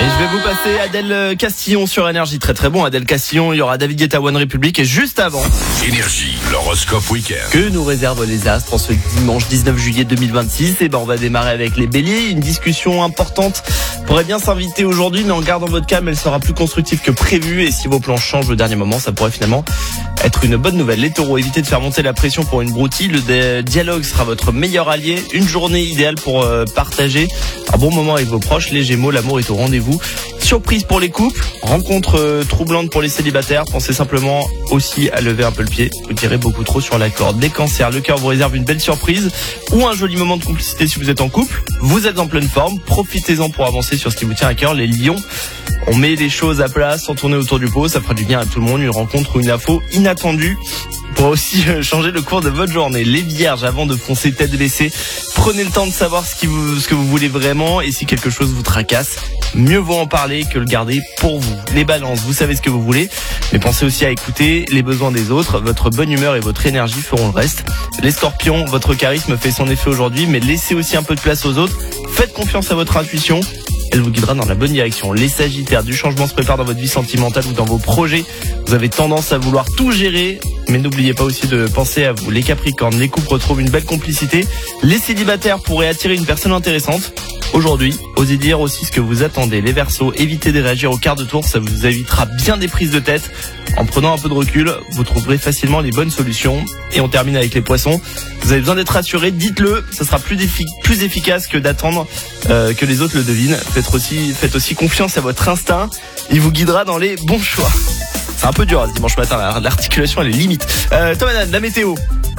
Et je vais vous passer Adèle Castillon sur Énergie. Très très bon Adèle Castillon. Il y aura David Guetta, One Republic. Et juste avant, Énergie, l'horoscope week-end. que nous réservent les astres en ce dimanche 19 juillet 2026. Et on va démarrer avec les béliers. Une discussion importante pourrait bien s'inviter aujourd'hui, mais en gardant votre calme, elle sera plus constructive que prévu. Et si vos plans changent au dernier moment, ça pourrait finalement être une bonne nouvelle. Les taureaux, évitez de faire monter la pression pour une broutille. Le dialogue sera votre meilleur allié. Une journée idéale pour partager un bon moment avec vos proches. Les gémeaux, l'amour est au rendez-vous. Surprise pour les couples, rencontre troublante pour les célibataires. Pensez simplement aussi à lever un peu le pied. Vous tirez beaucoup trop sur la corde. Les cancers, le cœur vous réserve une belle surprise ou un joli moment de complicité si vous êtes en couple. Vous êtes en pleine forme, profitez-en pour avancer sur ce qui vous tient à cœur. Les lions, on met les choses à plat sans tourner autour du pot. Ça fera du bien à tout le monde. Une rencontre ou une info inattendue pour aussi changer le cours de votre journée. Les vierges, avant de foncer tête baissée, prenez le temps de savoir ce que vous voulez vraiment, et si quelque chose vous tracasse, mieux vaut en parler que le garder pour vous. Les balances, vous savez ce que vous voulez, mais pensez aussi à écouter les besoins des autres. Votre bonne humeur et votre énergie feront le reste. Les scorpions, votre charisme fait son effet aujourd'hui, mais laissez aussi un peu de place aux autres. Faites confiance à votre intuition, elle vous guidera dans la bonne direction. Les sagittaires, du changement se prépare dans votre vie sentimentale ou dans vos projets. Vous avez tendance à vouloir tout gérer, mais n'oubliez pas aussi de penser à vous. Les capricornes, les couples retrouvent une belle complicité. Les célibataires pourraient attirer une personne intéressante. Aujourd'hui, osez dire aussi ce que vous attendez. Les verseaux, évitez de réagir au quart de tour, ça vous évitera bien des prises de tête. En prenant un peu de recul, vous trouverez facilement les bonnes solutions. Et on termine avec les poissons. Vous avez besoin d'être rassuré, dites-le, ça sera plus efficace que d'attendre que les autres le devinent. Faites aussi confiance à votre instinct, il vous guidera dans les bons choix. C'est un peu dur ce dimanche matin, l'articulation elle est limite. Thomas, la météo.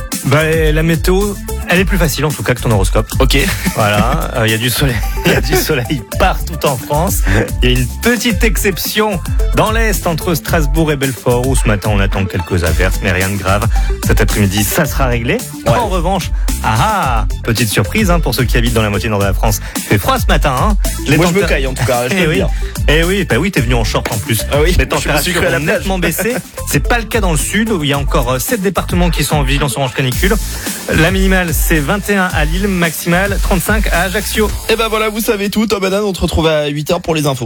La météo, elle est plus facile en tout cas que ton horoscope. Ok. Voilà, il y a du soleil, partout en France. Il y a une petite exception dans l'Est entre Strasbourg et Belfort où ce matin on attend quelques averses, mais rien de grave. Cet après-midi, ça sera réglé. Ouais. En revanche, petite surprise pour ceux qui habitent dans la moitié nord de la France. Il fait froid ce matin. Moi je me caille en tout cas, je peux le dire. Oui, t'es venu en short en plus. Ah oui, les températures ont nettement baissé. C'est pas le cas dans le sud où il y a encore 7 départements qui sont en vigilance orange canicule. La minimale c'est 21 à Lille, maximale 35 à Ajaccio. Et ben voilà, vous savez tout. Tom Banane, on te retrouve à 8h pour les infos.